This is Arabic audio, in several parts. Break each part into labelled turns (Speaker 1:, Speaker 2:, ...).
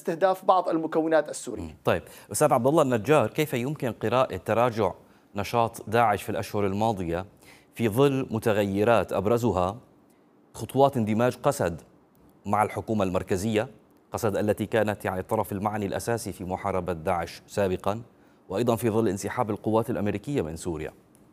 Speaker 1: استهداف بعض المكونات السورية.
Speaker 2: طيب أستاذ عبد الله النجار، كيف يمكن قراءة تراجع نشاط داعش في الأشهر الماضية في ظل متغيرات أبرزها خطوات اندماج قسد مع الحكومة المركزية، قسد التي كانت الطرف المعني الأساسي في محاربة داعش سابقا، وأيضا في ظل انسحاب القوات الأمريكية من سوريا؟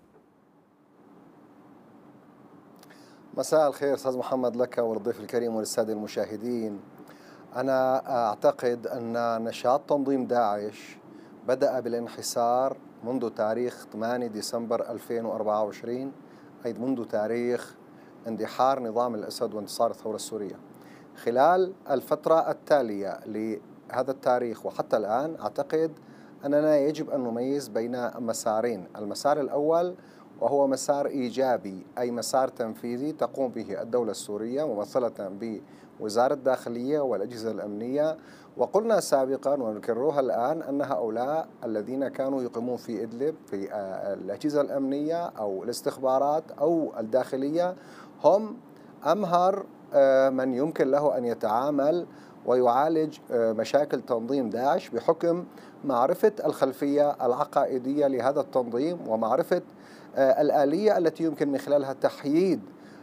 Speaker 3: مساء الخير أستاذ محمد لك والضيف الكريم وللسادة المشاهدين. أنا أعتقد أن نشاط تنظيم داعش بدأ بالانحسار منذ تاريخ 8 ديسمبر 2024، أي منذ تاريخ اندحار نظام الأسد وانتصار الثورة السورية. خلال الفترة التالية لهذا التاريخ وحتى الآن أعتقد أننا يجب أن نميز بين مسارين. المسار الأول وهو مسار إيجابي، أي مسار تنفيذي تقوم به الدولة السورية ممثلة بوزارة الداخلية والأجهزة الأمنية، وقلنا سابقا ونكررها الآن أن هؤلاء الذين كانوا يقيمون في إدلب في الأجهزة الأمنية أو الاستخبارات أو الداخلية هم أمهر من يمكن له أن يتعامل ويعالج مشاكل تنظيم داعش بحكم معرفة الخلفية العقائدية لهذا التنظيم ومعرفة الآلية التي يمكن من خلالها تحييد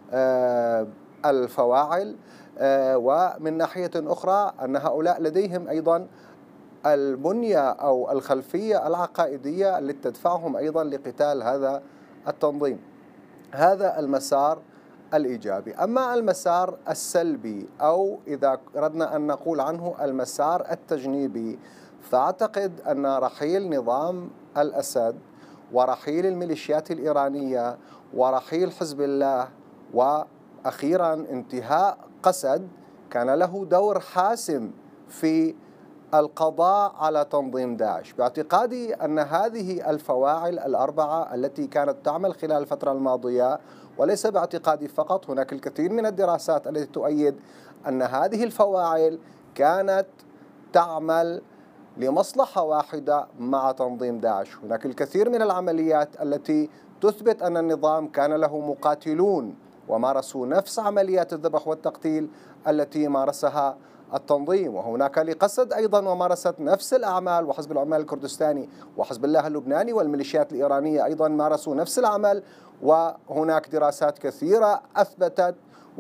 Speaker 3: الفواعل، ومن ناحية أخرى أن هؤلاء لديهم أيضا البنية أو الخلفية العقائدية التي تدفعهم أيضا لقتال هذا التنظيم. هذا المسار الإيجابي. أما المسار السلبي أو إذا أردنا أن نقول عنه المسار التجنيبي، فأعتقد أن رحيل نظام الأسد ورحيل الميليشيات الإيرانية ورحيل حزب الله وأخيرا انتهاء قسد كان له دور حاسم في القضاء على تنظيم داعش. باعتقادي أن هذه الفواعل الأربعة التي كانت تعمل خلال الفترة الماضية، وليس باعتقادي فقط، هناك الكثير من الدراسات التي تؤيد أن هذه الفواعل كانت تعمل لمصلحة واحدة مع تنظيم داعش. هناك الكثير من العمليات التي تثبت أن النظام كان له مقاتلون ومارسوا نفس عمليات الذبح والتقتيل التي مارسها التنظيم، وهناك لقسد أيضا ومارست نفس الأعمال، وحزب العمال الكردستاني وحزب الله اللبناني والميليشيات الإيرانية أيضا مارسوا نفس العمل. وهناك دراسات كثيرة أثبتت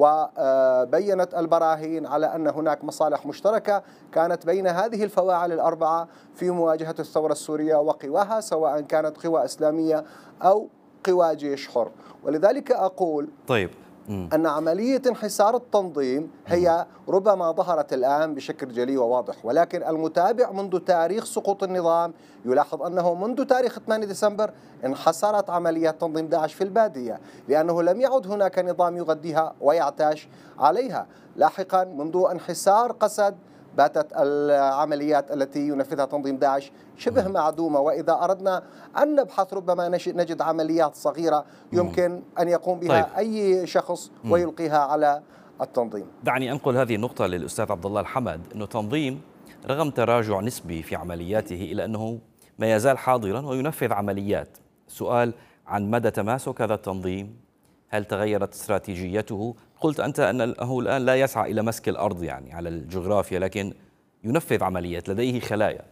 Speaker 3: وبينت البراهين على أن هناك مصالح مشتركة كانت بين هذه الفواعل الأربعة في مواجهة الثورة السورية وقواها، سواء كانت قوى إسلامية أو قوى جيش حر. ولذلك أقول أن عملية انحسار التنظيم هي ربما ظهرت الآن بشكل جلي وواضح، ولكن المتابع منذ تاريخ سقوط النظام يلاحظ أنه منذ تاريخ 8 ديسمبر انحسرت عمليات تنظيم داعش في البادية، لأنه لم يعد هناك نظام يغذيها ويعتاش عليها. لاحقا منذ انحسار قسد باتت العمليات التي ينفذها تنظيم داعش شبه معدومة، وإذا أردنا أن نبحث ربما نجد عمليات صغيرة يمكن أن يقوم بها أي شخص ويلقيها على التنظيم.
Speaker 2: دعني أنقل هذه النقطة للأستاذ عبد الله الحمد، أنه تنظيم رغم تراجع نسبي في عملياته إلا أنه ما يزال حاضرا وينفذ عمليات. سؤال عن مدى تماسك هذا التنظيم، هل تغيرت استراتيجيته؟ قلت أنت أنه الآن لا يسعى إلى مسك الأرض على الجغرافيا، لكن ينفذ عمليات، لديه خلايا.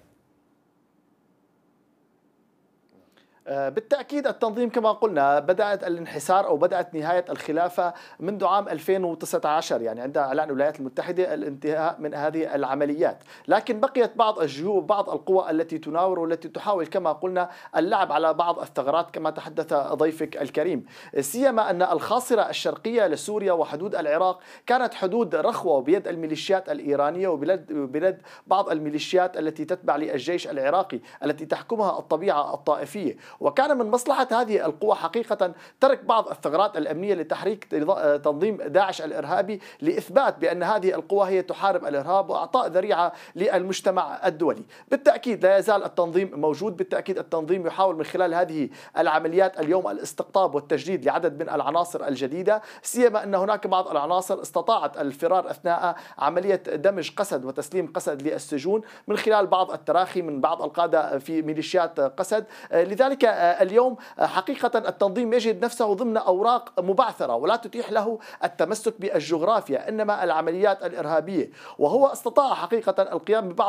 Speaker 1: بالتأكيد التنظيم كما قلنا بدأت الانحسار أو بدأت نهاية الخلافة منذ عام 2019، عند إعلان الولايات المتحدة الانتهاء من هذه العمليات، لكن بقيت بعض الجيوب بعض القوى التي تناور والتي تحاول كما قلنا اللعب على بعض الثغرات كما تحدث ضيفك الكريم، سيما أن الخاصرة الشرقية لسوريا وحدود العراق كانت حدود رخوة بيد الميليشيات الإيرانية وبيد بعض الميليشيات التي تتبع للجيش العراقي التي تحكمها الطبيعة الطائفية. وكان من مصلحة هذه القوى حقيقة ترك بعض الثغرات الأمنية لتحريك تنظيم داعش الإرهابي لإثبات بأن هذه القوى هي تحارب الإرهاب وإعطاء ذريعة للمجتمع الدولي. بالتأكيد لا يزال التنظيم موجود، بالتأكيد التنظيم يحاول من خلال هذه العمليات اليوم الاستقطاب والتجديد لعدد من العناصر الجديدة، سيما أن هناك بعض العناصر استطاعت الفرار أثناء عملية دمج قسد وتسليم قسد للسجون من خلال بعض التراخي من بعض القادة في ميليشيات قسد. لذلك اليوم حقيقة التنظيم يجد نفسه ضمن أوراق مبعثرة ولا تتيح له التمسك بالجغرافيا، إنما العمليات الإرهابية، وهو استطاع حقيقة القيام ببعض